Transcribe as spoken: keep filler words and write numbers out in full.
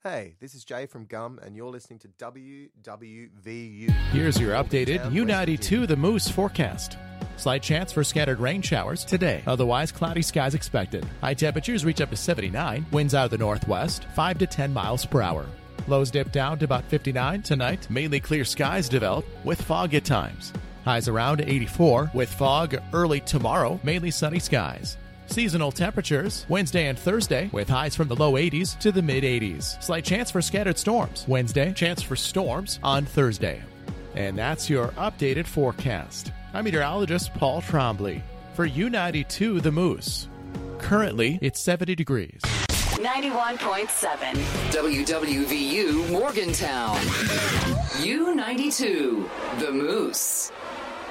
Hey, this is Jay from Gum, and you're listening to W W V U. Here's your updated U ninety-two The Moose forecast. Slight chance for scattered rain showers today. Otherwise, cloudy skies expected. High temperatures reach up to seventy-nine. Winds out of the northwest, five to ten miles per hour. Lows dip down to about fifty-nine. Tonight, mainly clear skies develop with fog at times. Highs around eighty-four with fog early tomorrow, mainly sunny skies. Seasonal temperatures Wednesday and Thursday with highs from the low eighties to the mid eighties. Slight chance for scattered storms Wednesday, chance for storms on Thursday. And that's your updated forecast. I'm meteorologist Paul Trombley for U ninety-two The Moose. Currently, it's seventy degrees. ninety-one point seven W W V U Morgantown. U ninety-two The Moose.